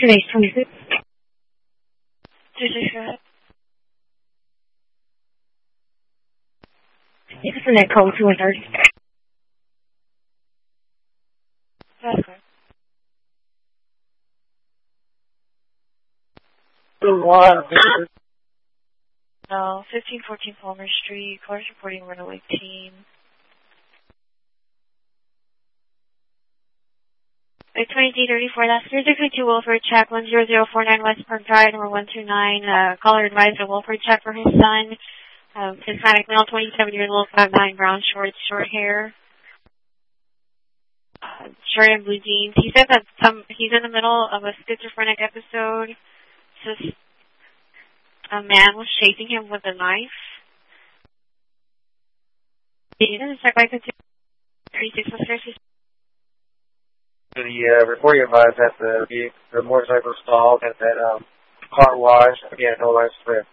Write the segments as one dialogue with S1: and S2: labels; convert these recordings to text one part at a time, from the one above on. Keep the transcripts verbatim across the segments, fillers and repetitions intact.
S1: Today's twenty-six. Tuesday, go ahead. Internet code two one thirty. That's correct. No, fifteen fourteen Palmer Street. Callers reporting runaway team. twenty D thirty-four, that's three six two Wilford check, one zero zero four nine West Park Drive, number one two nine. Uh, caller advised a Wilford check for his son. Um, Hispanic male, twenty-seven years old, five nine, brown shorts, short hair. Uh, shirt and blue jeans. He said that some he's in the middle of a schizophrenic episode. Just a man was chasing him with a knife. He didn't check by three six one six.
S2: The uh, reporting advised that the, the, the motorcycle stalled at that um, car wash. Again, no license plate.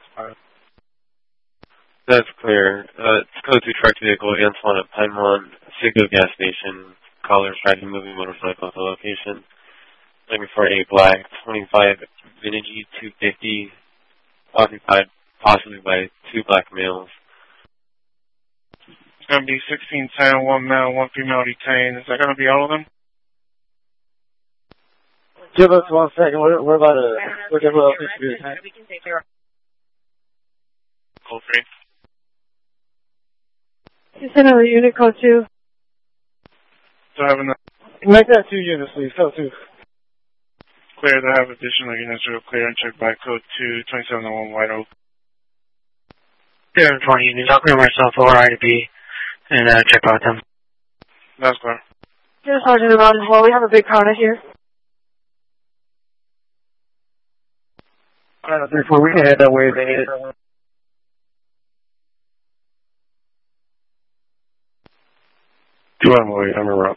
S3: That's clear. Uh, it's code two truck vehicle, Antoine at Pine Lawn, Cigna gas station. Callers riding moving motorcycle to location. Looking for a black twenty-five Vintage two fifty, occupied possibly by two black males.
S4: It's going to be sixteen ten, one male, one female detained. Is that going to be all of them?
S2: Give us one second. We're, we're about to look at what else needs to be detained.
S1: We can take care of.
S4: Code three.
S1: Just another unit code two.
S4: So having the
S2: Make that two units, please. Code two.
S4: clear to have additional units to clear and check by code two, twenty-seven oh one White Oak.
S5: There are twenty units. I'll clear myself over I to B and uh, check out them.
S4: That's clear.
S1: Here's Sergeant around as well. We have a big crowd here.
S2: I don't think we can head that way if they need it.
S4: Two Emily, I'm around.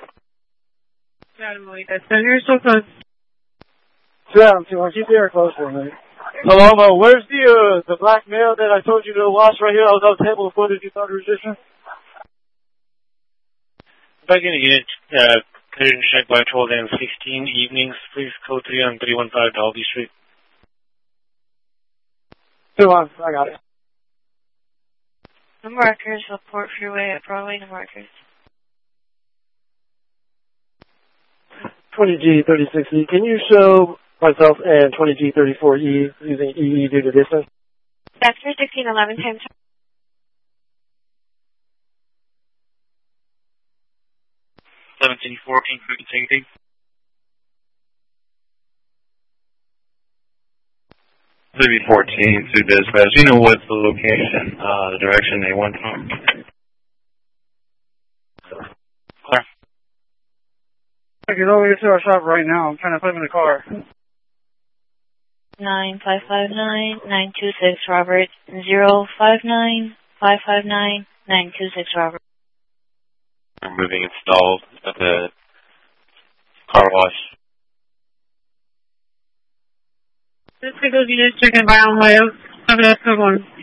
S1: Emily, that's you're so close.
S2: Sam, two one, keep the air close for a minute. Paloma, where's the uh, the black male that I told you to watch right here? I was on the table before that you thought resistance.
S5: Back in the unit, uh, cleared and checked by twelve and sixteen evenings. Please code three on three one five Dalby Street.
S2: Two one, I got it.
S1: The markers, Laporte Freeway at Broadway, the markers.
S2: twenty G thirty-six E, can you show myself and twenty G thirty-four E using E E due to distance?
S1: That's for sixteen eleven times.
S5: seventeen fourteen, safety.
S6: City fourteen to dispatch. You know what's the location, uh, the direction they went from?
S5: Clear.
S2: I can over here to our shop right now. I'm trying to put him in the car.
S1: Nine five five nine nine two six Robert zero five nine five five nine nine two six Robert.
S3: We're moving installed at the car wash.
S1: Let's get those units checking by on way. Have a good one.